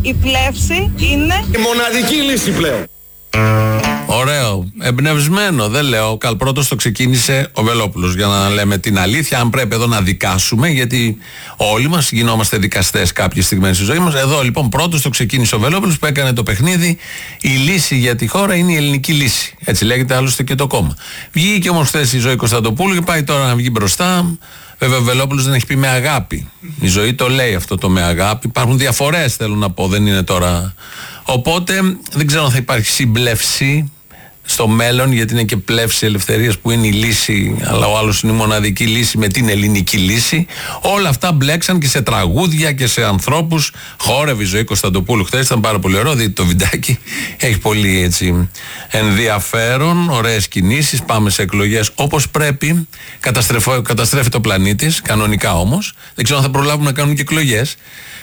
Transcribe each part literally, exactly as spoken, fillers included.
η πλεύση είναι η μοναδική λύση πλέον. Ωραίο, εμπνευσμένο, δεν λέω. Καλ πρώτος το ξεκίνησε ο Βελόπουλος. Για να λέμε την αλήθεια, αν πρέπει εδώ να δικάσουμε, γιατί όλοι μας γινόμαστε δικαστές κάποιες στιγμές στη ζωή μας. Εδώ λοιπόν πρώτος το ξεκίνησε ο Βελόπουλος που έκανε το παιχνίδι. Η λύση για τη χώρα είναι η ελληνική λύση. Έτσι λέγεται άλλωστε και το κόμμα. Βγήκε όμως χθες η Ζωή Κωνσταντοπούλου και πάει τώρα να βγει μπροστά. Βέβαια, ο Βελόπουλος δεν έχει πει με αγάπη. Η Ζωή το λέει αυτό το με αγάπη. Υπάρχουν διαφορές, θέλω να πω, δεν είναι τώρα. Οπότε δεν ξέρω αν θα υπάρχει σύμπλευση στο μέλλον, γιατί είναι και πλεύση ελευθερίας που είναι η λύση, αλλά ο άλλος είναι η μοναδική λύση με την ελληνική λύση. Όλα αυτά μπλέξαν και σε τραγούδια και σε ανθρώπους. Χόρευε η Ζωή Κωνσταντοπούλου χθες, ήταν πάρα πολύ ωραίο. Δείτε το βιντεάκι, έχει πολύ έτσι ενδιαφέρον, ωραίες κινήσεις. Πάμε σε εκλογές όπως πρέπει. Καταστρέφει το πλανήτης, κανονικά όμως. Δεν ξέρω αν θα προλάβουμε να κάνουν και εκλογές.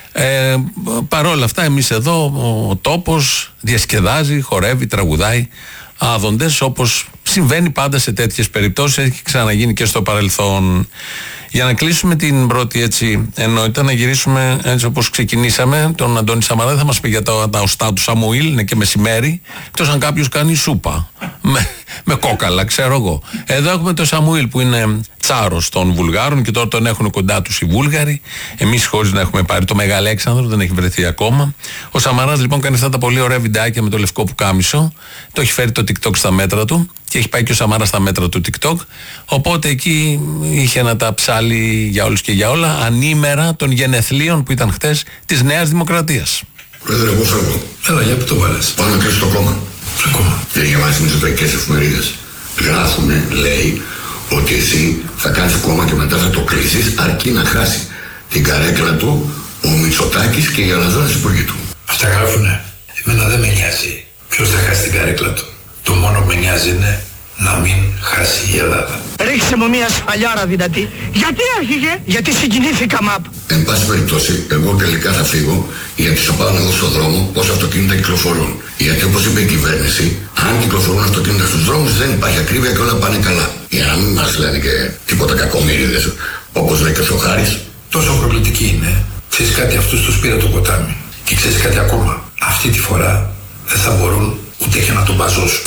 Ε, παρόλα αυτά, εμείς εδώ, ο τόπος διασκεδάζει, χορεύει, τραγουδάει άδοντες, όπως συμβαίνει πάντα σε τέτοιες περιπτώσεις. Έχει ξαναγίνει και στο παρελθόν. Για να κλείσουμε την πρώτη έτσι ενότητα, να γυρίσουμε έτσι όπως ξεκινήσαμε. Τον Αντώνη Σαμαρά δεν θα μας πει για τα, τα οστά του Σαμουήλ, είναι και μεσημέρι, εκτός αν κάποιος κάνει σούπα με, με κόκαλα, ξέρω εγώ. Εδώ έχουμε τον Σαμουήλ που είναι τσάρος των Βουλγάρων και τώρα τον έχουν κοντά τους οι Βούλγαροι. Εμείς χωρίς να έχουμε πάρει το Μεγαλέξανδρο, δεν έχει βρεθεί ακόμα. Ο Σαμαράς λοιπόν κάνει αυτά τα πολύ ωραία βιντεάκια με το λευκό πουκάμισο. Το έχει φέρει το TikTok στα μέτρα του και έχει πάει και ο Σαμαράς στα μέτρα του TikTok. Οπότε εκεί είχε να τα ψάλει για όλους και για όλα, ανήμερα των γενεθλίων που ήταν χτες της Νέας Δημοκρατίας. Πρόεδρε, εγώ φεύγω. Έλα, για πού το βάλες? Πάω να κλείσω το κόμμα. Ποιο κόμμα? Και διαβάσει μισοτρακικές εφημερίδες. Γράφουνε, λέει, ότι εσύ θα κάνεις κόμμα και μετά θα το κλείσεις, αρκεί να χάσει την καρέκλα του ο Μητσοτάκης και οι αλαζόνες υπουργοί του. Αυτά γράφουνε. Εμένα δεν με νοιάζει ποιος θα χάσει την καρέκλα του. Το μόνο που με νοιάζει είναι να μην χάσει η Ελλάδα. Ρίξε μου μια σφαλιάρα δυνατή. Γιατί άρχιγε? Γιατί συγκινήθηκα μαπ. Εν πάση περιπτώσει, εγώ τελικά θα φύγω, γιατί θα πάω να δω στον δρόμο πόσα αυτοκίνητα κυκλοφορούν. Γιατί όπως είπε η κυβέρνηση, αν κυκλοφορούν αυτοκίνητα στους δρόμους δεν υπάρχει ακρίβεια και όλα πάνε καλά. Για να μην μας λένε και τίποτα κακομοίριδες, όπως λέει και ο Σοχάρης. Τόσο προκλητική είναι. Ξέρεις κάτι, αυτούς τους πήρε το ποτάμι. Και ξέρεις κάτι ακόμα. Αυτή τη φορά δεν θα μπορούν ούτε και να τον μπαζώσουν.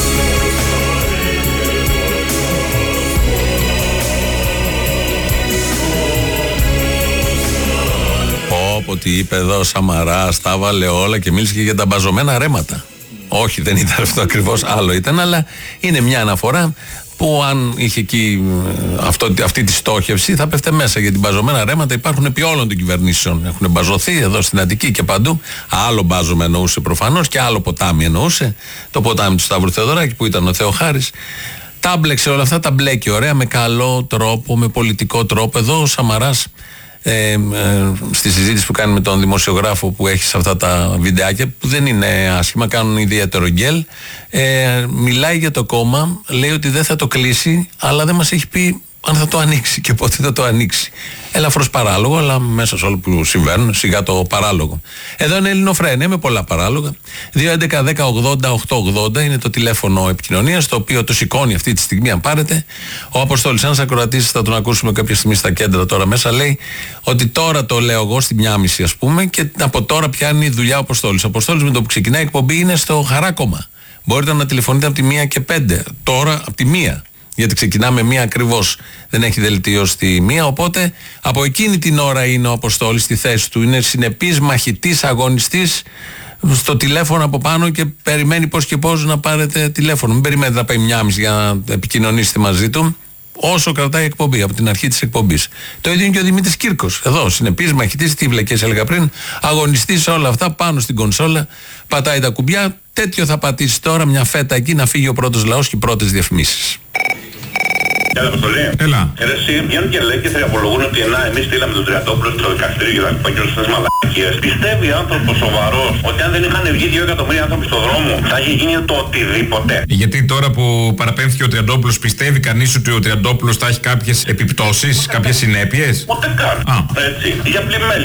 Ότι είπε εδώ ο Σαμαράς, τα βάλε όλα και μίλησε και για τα μπαζωμένα ρέματα. Όχι, δεν ήταν αυτό ακριβώς, άλλο ήταν, αλλά είναι μια αναφορά που αν είχε εκεί αυτό, αυτή τη στόχευση θα πέφτε μέσα, γιατί μπαζωμένα ρέματα υπάρχουν επί όλων των κυβερνήσεων. Έχουν μπαζωθεί εδώ στην Αττική και παντού. Άλλο μπάζωμα εννοούσε προφανώς και άλλο ποτάμι εννοούσε. Το ποτάμι του Σταύρου Θεοδωράκη που ήταν ο Θεοχάρης. Τα μπλέξε όλα αυτά, τα μπλέκει ωραία, με καλό τρόπο, με πολιτικό τρόπο. Εδώ ο Σαμαράς Ε, ε, στη συζήτηση που κάνει με τον δημοσιογράφο που έχει σε αυτά τα βιντεάκια, που δεν είναι άσχημα, κάνουν ιδιαίτερο γκέλ, ε, μιλάει για το κόμμα, λέει ότι δεν θα το κλείσει, αλλά δεν μας έχει πει αν θα το ανοίξει και πότε θα το ανοίξει. Ελαφρώς παράλογο, αλλά μέσα σε όλα που συμβαίνουν, σιγά το παράλογο. Εδώ είναι Ελληνοφρένεια με πολλά παράλογα. δύο έντεκα δέκα ογδόντα οκτακόσια ογδόντα είναι το τηλέφωνο επικοινωνίας, το οποίο το σηκώνει αυτή τη στιγμή, αν πάρετε. Ο Αποστόλης, ένας ακροατής, θα τον ακούσουμε κάποια στιγμή στα κέντρα τώρα μέσα, λέει ότι τώρα το λέω εγώ στη μία μισή, ας πούμε, και από τώρα πιάνει δουλειά ο Αποστόλης. Ο Αποστόλης με το που ξεκινάει η εκπομπή είναι στο Χαράκωμα. Μπορείτε να τηλεφωνείτε από τη μία και πέντε. Τώρα από τη μία. Γιατί ξεκινάμε μία ακριβώς, δεν έχει δελτίο στη μία, οπότε από εκείνη την ώρα είναι ο Αποστόλης στη θέση του, είναι συνεπής μαχητής, αγωνιστής στο τηλέφωνο από πάνω και περιμένει πώς και πώς να πάρετε τηλέφωνο. Μην περιμένετε να πάει μια μισή για να επικοινωνήσετε μαζί του, όσο κρατάει η εκπομπή, από την αρχή της εκπομπής. Το ίδιο είναι και ο Δημήτρης Κύρκος, εδώ συνεπής μαχητής, τι βλακές έλεγα πριν, αγωνιστής σε όλα αυτά, πάνω στην κονσόλα, πατάει τα κουμπιά. Τέτοιο θα πατήσει τώρα, μια φέτα εκεί, να φύγει ο πρώτος λαός και οι πρώτες διαφημίσεις. Έλα, Αποστολή. Έλα. Έλα, εσύ βγαίνουν και λέει και θα απολογούν ότι να, εμείς στείλαμε τον Τριαντόπουλο στο δικαστήριο και θα πάει και όλες μαλακίες. Πιστεύει άνθρωπος σοβαρός ότι αν δεν είχαν βγει δύο εκατομμύρια άνθρωποι στον δρόμο θα είχε γίνει το οτιδήποτε? Γιατί τώρα που παραπέμφθηκε ο Τριαντόπουλος, πιστεύει κανείς ότι ο Τριαντόπουλος θα έχει κάποιες επιπτώσεις, κάποιες συνέπειες? Ούτε καν. Α. Έτσι. Για πλημέλη.